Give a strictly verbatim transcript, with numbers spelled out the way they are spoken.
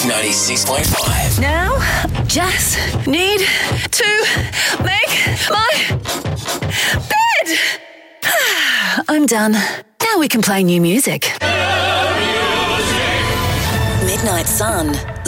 ninety-six point five. Now, just need to make my bed. I'm done. Now we can play new music. Midnight Sun.